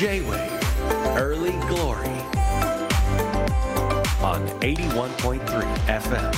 J-Wave Early Glory on 81.3 FM。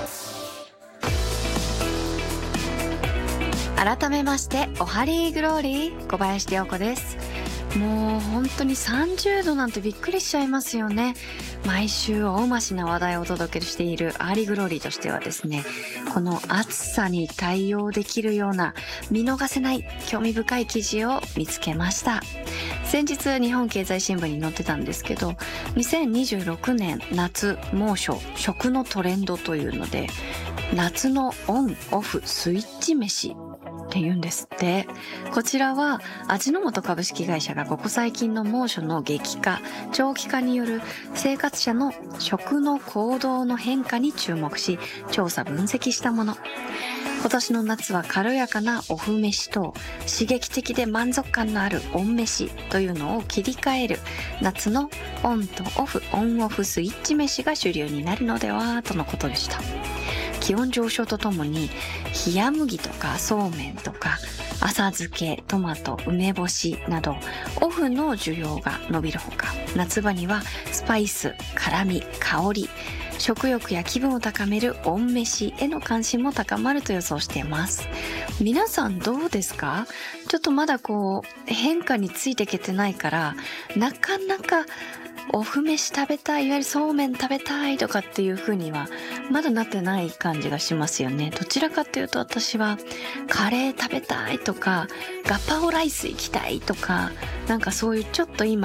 改めましておハリーグローリー、小林涼子です。もう本当に30度なんてびっくりしちゃいますよね。毎週大増しな話題をお届けしているアーリーグローリーとしてはですね、この暑さに対応できるような見逃せない興味深い記事を見つけました。先日日本経済新聞に載ってたんですけど、2026年夏猛暑食のトレンドというので、夏のオンオフスイッチ飯って言うんですって。こちらは味の素株式会社がここ最近の猛暑の激化、長期化による生活者の食の行動の変化に注目し、調査分析したもの。今年の夏は軽やかなオフ飯と刺激的で満足感のあるオン飯というのを切り替える夏のオンとオフ、オンオフスイッチ飯が主流になるのではとのことでした。気温上昇とともに冷麦とかそうめんとか浅漬け、トマト、梅干しなどオフの需要が伸びるほか、夏場にはスパイス、辛み、香り、食欲や気分を高める温飯への関心も高まると予想しています。皆さんどうですか？ちょっとまだ変化についていけてないから、なかなかオフ飯食べたい、いわゆるそうめん食べたいとかっていう風にはまだなってない感じがしますよね。どちらかっていうと私はカレー食べたいとかガパオライス行きたいとか、なんかそういうちょっと今